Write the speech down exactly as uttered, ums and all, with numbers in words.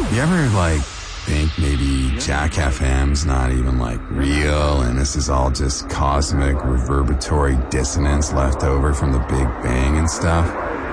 You ever, like, think maybe Jack F M's not even, like, real, and this is all just cosmic reverberatory dissonance left over from the Big Bang and stuff?